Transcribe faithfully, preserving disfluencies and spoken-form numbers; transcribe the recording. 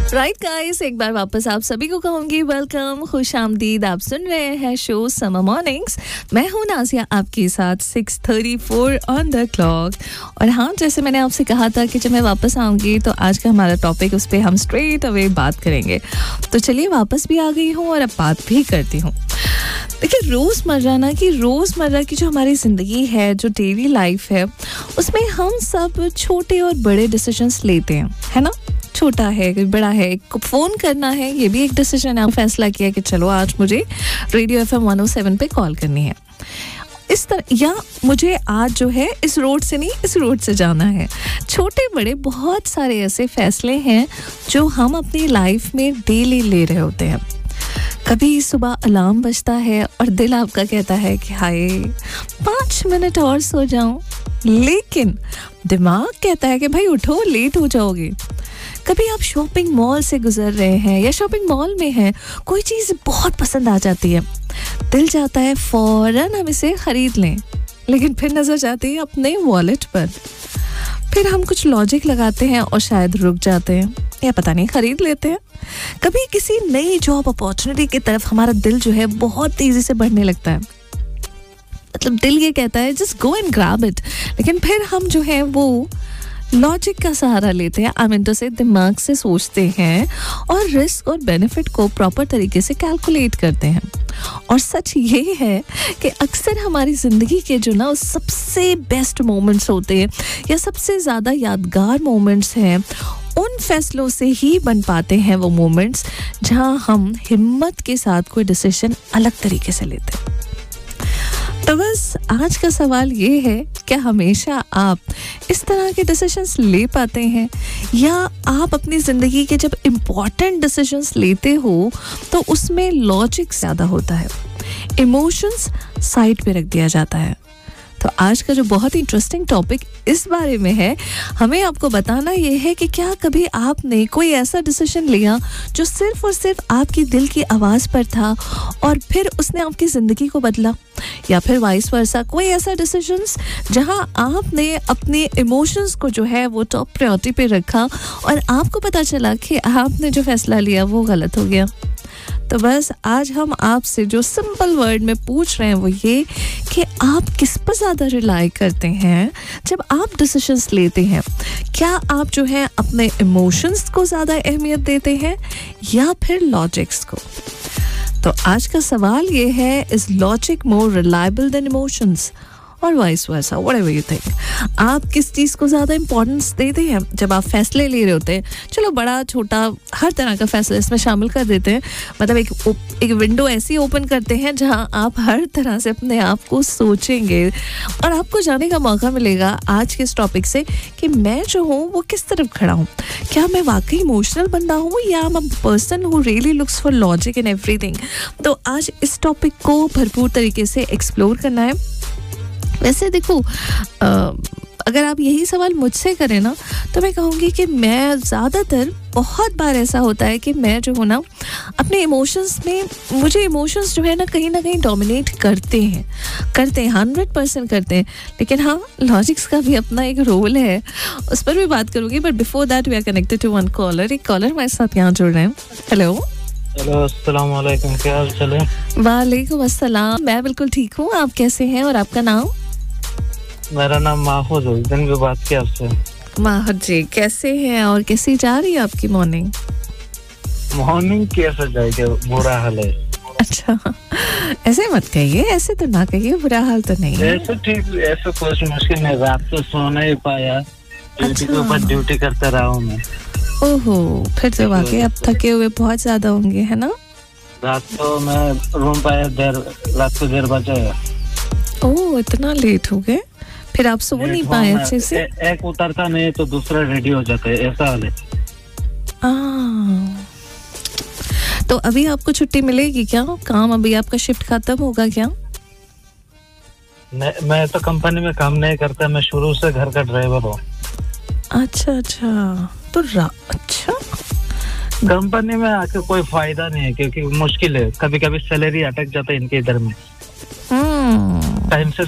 Right guys, एक बार वापस आप सभी को कहूंगी वेलकम, खुश आमदीद। आप सुन रहे हैं शो समर मॉर्निंग्स। मैं हूं नाजिया आपके साथ six thirty four on the clock. और हाँ, जैसे मैंने आपसे कहा था कि जब मैं वापस आऊंगी तो आज का हमारा टॉपिक, उस पर हम स्ट्रेट अवे बात करेंगे। तो चलिए, वापस भी आ गई हूँ और अब बात भी करती हूँ। देखिए, रोज़मर्रा ना कि रोज़मर्रा की जो हमारी ज़िंदगी है, जो डेली लाइफ है, उसमें हम सब छोटे और बड़े डिसीजंस लेते हैं, है ना। छोटा है कि बड़ा है, फ़ोन करना है, ये भी एक डिसीजन है। फैसला किया कि चलो आज मुझे radio F M one O seven पे कॉल करनी है, इस तरह, या मुझे आज जो है इस रोड से नहीं इस रोड से जाना है। छोटे बड़े बहुत सारे ऐसे फैसले हैं जो हम अपनी लाइफ में डेली ले रहे होते हैं। कभी सुबह अलार्म बजता है और दिल आपका कहता है कि हाय पाँच मिनट और सो जाऊं, लेकिन दिमाग कहता है कि भाई उठो, लेट हो जाओगे। कभी आप शॉपिंग मॉल से गुजर रहे हैं या शॉपिंग मॉल में हैं, कोई चीज़ बहुत पसंद आ जाती है, दिल चाहता है फ़ौरन हम इसे ख़रीद लें, लेकिन फिर नज़र जाती है अपने वॉलेट पर। फिर हम कुछ लॉजिक लगाते हैं और शायद रुक जाते हैं, या पता नहीं ख़रीद लेते हैं। कभी किसी नई जॉब अपॉर्चुनिटी की तरफ हमारा दिल जो है बहुत तेज़ी से बढ़ने लगता है, मतलब दिल ये कहता है just go and grab it, लेकिन फिर हम जो है वो लॉजिक का सहारा लेते हैं। आई मीन टू से दिमाग से सोचते हैं और रिस्क और बेनिफिट को प्रॉपर तरीके से कैलकुलेट करते हैं। और सच ये है कि अक्सर हमारी ज़िंदगी के जो ना सबसे बेस्ट मोमेंट्स होते हैं या सबसे ज़्यादा यादगार मोमेंट्स हैं, उन फैसलों से ही बन पाते हैं वो मोमेंट्स जहां हम हिम्मत के साथ कोई डिसीजन अलग तरीके से लेते हैं। तो बस आज का सवाल ये है, क्या हमेशा आप इस तरह के डिसीजंस ले पाते हैं, या आप अपनी ज़िंदगी के जब इम्पॉर्टेंट डिसीजंस लेते हो तो उसमें लॉजिक ज़्यादा होता है, इमोशंस साइड पे रख दिया जाता है। तो आज का जो बहुत ही इंटरेस्टिंग टॉपिक इस बारे में है, हमें आपको बताना ये है कि क्या कभी आपने कोई ऐसा डिसीजन लिया जो सिर्फ और सिर्फ आपकी दिल की आवाज़ पर था और फिर उसने आपकी ज़िंदगी को बदला, या फिर वाइस वर्सा कोई ऐसा डिसीजंस जहां आपने अपने इमोशंस को जो है वो टॉप प्रायोरिटी पे रखा और आपको पता चला कि आपने जो फैसला लिया वो गलत हो गया। तो बस आज हम आपसे जो सिंपल वर्ड में पूछ रहे हैं वो ये कि आप किस पर ज़्यादा रिलाई करते हैं जब आप डिसीजंस लेते हैं। क्या आप जो है अपने इमोशंस को ज़्यादा अहमियत देते हैं या फिर लॉजिक्स को? तो आज का सवाल ये है, is logic more reliable then emotions और vice versa, whatever you think. आप किस चीज़ को ज़्यादा इंपॉर्टेंस देते हैं जब आप फैसले ले रहे होते हैं? चलो, बड़ा छोटा हर तरह का फैसला इसमें शामिल कर देते हैं। मतलब एक एक विंडो ऐसी ओपन करते हैं जहां आप हर तरह से अपने आप को सोचेंगे और आपको जानने का मौका मिलेगा आज के इस टॉपिक से कि मैं जो हूँ वो किस तरफ खड़ा हूँ। क्या मैं वाकई इमोशनल बंदा हूँ या I am a person who really looks for logic in everything? तो आज इस टॉपिक को भरपूर तरीके से एक्सप्लोर करना है। वैसे देखो, आ, अगर आप यही सवाल मुझसे करें ना तो मैं कहूँगी कि मैं ज़्यादातर, बहुत बार ऐसा होता है कि मैं जो हूँ ना अपने इमोशंस में, मुझे इमोशंस जो है ना कहीं ना कहीं डोमिनेट करते हैं करते हैं हंड्रेड परसेंट करते हैं। लेकिन हाँ, लॉजिक्स का भी अपना एक रोल है, उस पर भी बात करूँगी। But before that we are connected to one collar. एक कॉलर हमारे साथ यहाँ जुड़ रहे हैं। हेलो हेलो, अस्सलाम वालेकुम, क्या हाल चाल है? वालेकुम अस्सलाम, मैं बिल्कुल ठीक हूँ। आप कैसे हैं और आपका नाम? मेरा नाम माहौज है, दिन भी बात किया आपसे। माहौज जी, कैसे हैं और कैसी जा रही है आपकी मॉर्निंग? मॉर्निंग कैसे जाएगी, बुरा हाल है। अच्छा, ऐसे मत कहिए, ऐसे तो ना कहिए, बुरा हाल तो नहीं है। ऐसे ठीक, ऐसे कुछ मुश्किल नहीं, रात को सो नहीं पाया, ड्यूटी के ऊपर ड्यूटी करता रहा हूँ मैं। ओहो, फिर तो वाकई अब थके हुए बहुत ज्यादा होंगे, है ना? रात को मैं रूम पाया देर, रात को देर बजे। ओह, इतना लेट हो गए? फिर आप सो नहीं पाए अच्छे से? ए, एक उतरता नहीं तो दूसरा रेडी हो जाता है, ऐसा हाल है। तो अभी आपको छुट्टी मिलेगी क्या? काम अभी आपका शिफ्ट खत्म होगा क्या? मैं, मैं तो कंपनी में काम नहीं करता, मैं शुरू से घर का ड्राइवर हूँ। अच्छा अच्छा, तो रा अच्छा, कंपनी में आके कोई फायदा नहीं है क्योंकि मुश्किल है, कभी कभी सैलरी अटक जाता है इनके इधर में, टाइम से